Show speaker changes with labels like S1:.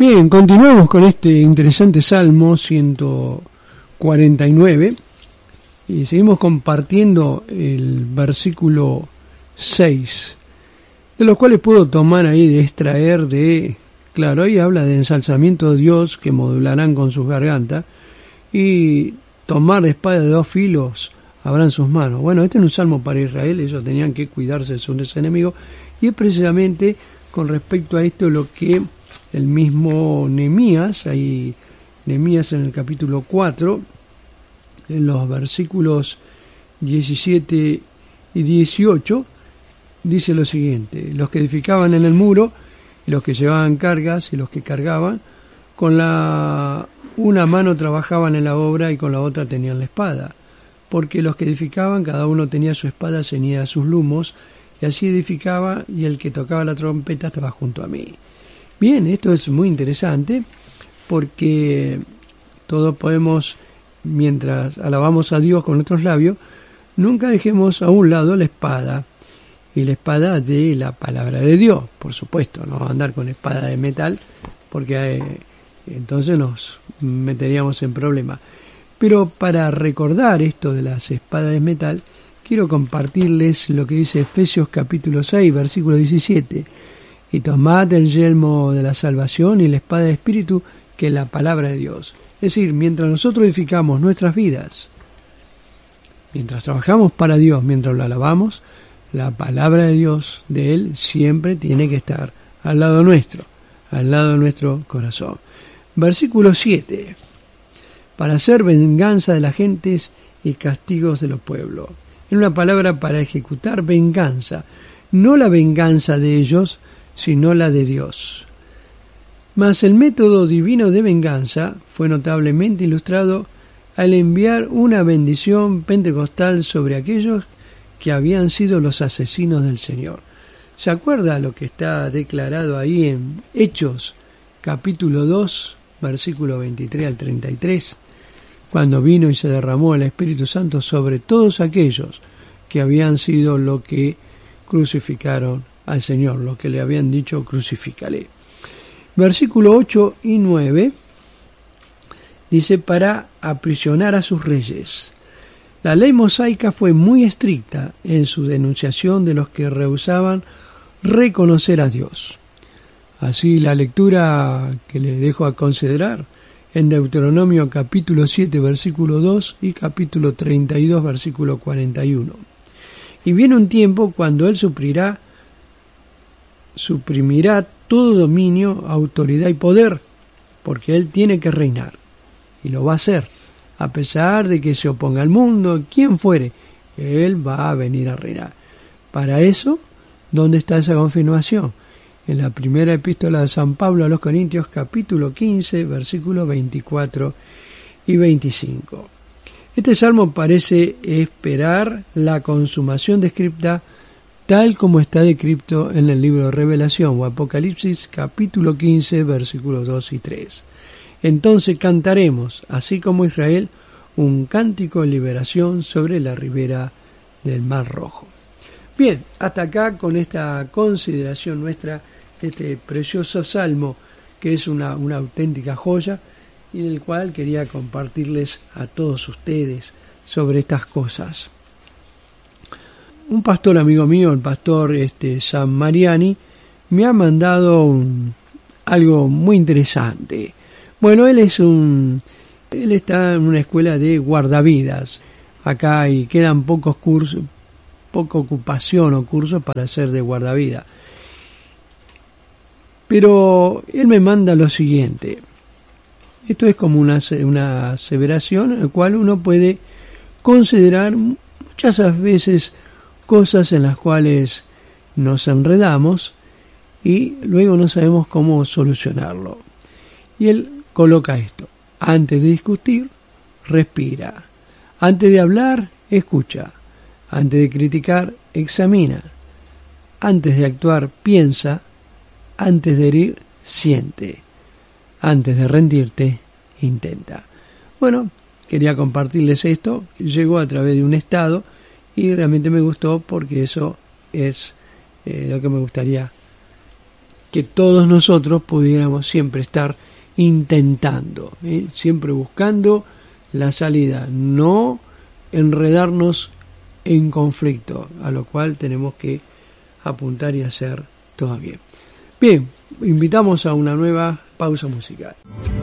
S1: Bien, continuamos con este interesante Salmo 149 y seguimos compartiendo el versículo 6, de los cuales puedo tomar ahí de extraer de, claro, ahí habla de ensalzamiento de Dios que modularán con sus gargantas y tomar espada de dos filos habrá en sus manos. Bueno, este es un salmo para Israel, ellos tenían que cuidarse de sus enemigos y es precisamente con respecto a esto lo que el mismo Nehemías, ahí Nehemías en el capítulo 4, en los versículos 17 y 18, dice lo siguiente: los que edificaban en el muro, y los que llevaban cargas, y los que cargaban, con una mano trabajaban en la obra y con la otra tenían la espada. Porque los que edificaban, cada uno tenía su espada ceñida a sus lomos, y así edificaba, y el que tocaba la trompeta estaba junto a mí. Bien, esto es muy interesante porque todos podemos, mientras alabamos a Dios con nuestros labios, nunca dejemos a un lado la espada, y la espada de la palabra de Dios, por supuesto, no andar con espada de metal porque entonces nos meteríamos en problemas. Pero para recordar esto de las espadas de metal, quiero compartirles lo que dice Efesios capítulo 6, versículo 17. Y tomad el yelmo de la salvación y la espada de espíritu, que es la palabra de Dios. Es decir, mientras nosotros edificamos nuestras vidas, mientras trabajamos para Dios, mientras lo alabamos, la palabra de Dios, de Él, siempre tiene que estar al lado de nuestro corazón. Versículo 7. Para hacer venganza de las gentes y castigos de los pueblos. En una palabra, para ejecutar venganza, no la venganza de ellos, sino la de Dios. Mas el método divino de venganza fue notablemente ilustrado al enviar una bendición pentecostal sobre aquellos que habían sido los asesinos del Señor. ¿Se acuerda lo que está declarado ahí en Hechos capítulo 2, versículo 23 al 33? Cuando vino y se derramó el Espíritu Santo sobre todos aquellos que habían sido lo que crucificaron al Señor, lo que le habían dicho: crucifícale. Versículo 8 y 9 dice: para aprisionar a sus reyes. La ley mosaica fue muy estricta en su denunciación de los que rehusaban reconocer a Dios. Así, la lectura que le dejo a considerar en Deuteronomio capítulo 7 versículo 2 y capítulo 32 versículo 41. Y viene un tiempo cuando Él suprimirá todo dominio, autoridad y poder, porque Él tiene que reinar, y lo va a hacer, a pesar de que se oponga al mundo, quien fuere, Él va a venir a reinar. Para eso, ¿dónde está esa confirmación? En la primera epístola de San Pablo a los Corintios, capítulo 15, versículos 24 y 25. Este salmo parece esperar la consumación descripta tal como está descrito en el libro de Revelación o Apocalipsis, capítulo 15, versículos 2 y 3. Entonces cantaremos, así como Israel, un cántico de liberación sobre la ribera del Mar Rojo. Bien, hasta acá con esta consideración nuestra, este precioso salmo, que es una auténtica joya, y en el cual quería compartirles a todos ustedes sobre estas cosas. Un pastor amigo mío, el pastor San Mariani, me ha mandado algo muy interesante. Bueno, él está en una escuela de guardavidas acá y quedan pocos cursos, poca ocupación o cursos para ser de guardavidas. Pero él me manda lo siguiente. Esto es como una aseveración en la cual uno puede considerar muchas veces cosas en las cuales nos enredamos y luego no sabemos cómo solucionarlo. Y él coloca esto: antes de discutir, respira; antes de hablar, escucha; antes de criticar, examina; antes de actuar, piensa; antes de herir, siente; antes de rendirte, intenta. Bueno, quería compartirles esto. Llegó a través de un estado y realmente me gustó, porque eso es lo que me gustaría que todos nosotros pudiéramos siempre estar intentando, siempre buscando la salida, no enredarnos en conflicto, a lo cual tenemos que apuntar y hacer todo bien. Bien, invitamos a una nueva pausa musical.